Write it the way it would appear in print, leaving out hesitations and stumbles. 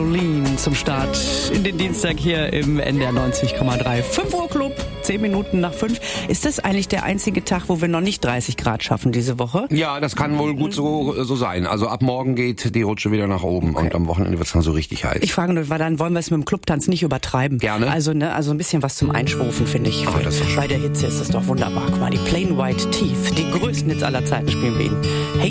Zum Start in den Dienstag hier im NDR 90,3. 5 Uhr Club, 10 Minuten nach 5. Ist das eigentlich der einzige Tag, wo wir noch nicht 30 Grad schaffen diese Woche? Ja, das kann wohl gut so sein. Also ab morgen geht die Rutsche wieder nach oben und am Wochenende wird es dann so richtig heiß. Ich frage nur, weil dann wollen wir es mit dem Clubtanz nicht übertreiben. Gerne. Also ein bisschen was zum Einschrufen, finde ich. Das ist doch schön. Bei der Hitze ist es doch wunderbar. Guck mal, die Plain White Teeth, die größten Hits aller Zeiten, spielen wir Ihnen. Hey,